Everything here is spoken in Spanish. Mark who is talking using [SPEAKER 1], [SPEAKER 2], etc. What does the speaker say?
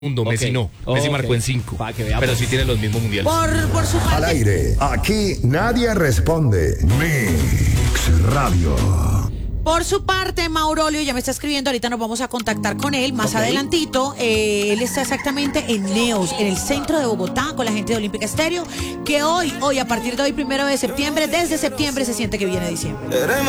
[SPEAKER 1] mundo, Messi no. Messi marcó en 5, pero sí tiene los mismos mundiales.
[SPEAKER 2] Por su parte.
[SPEAKER 3] Al aire, aquí nadie responde. Mix Radio.
[SPEAKER 2] Por su parte, Maurolio ya me está escribiendo, ahorita nos vamos a contactar con él más adelantito. Él está exactamente en Neos, en el centro de Bogotá, con la gente de Olímpica Estéreo, que hoy, a partir de hoy, 1 de septiembre, desde septiembre se siente que viene diciembre.